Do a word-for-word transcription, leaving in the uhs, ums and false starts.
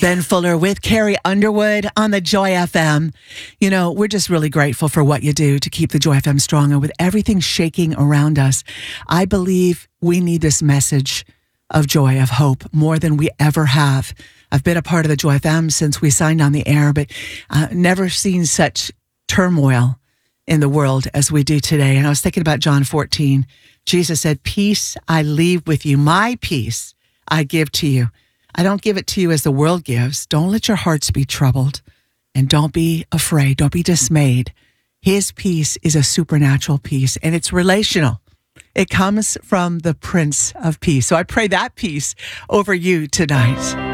Ben Fuller with Carrie Underwood on the Joy F M. You know, we're just really grateful for what you do to keep the Joy F M strong. And with everything shaking around us, I believe we need this message of joy, of hope, more than we ever have. I've been a part of the Joy F M since we signed on the air, but uh, never seen such turmoil in the world as we do today. And I was thinking about John fourteen. Jesus said, "Peace I leave with you. My peace I give to you. I don't give it to you as the world gives. Don't let your hearts be troubled, and don't be afraid. Don't be dismayed." His peace is a supernatural peace, and it's relational. It comes from the Prince of Peace. So I pray that peace over you tonight.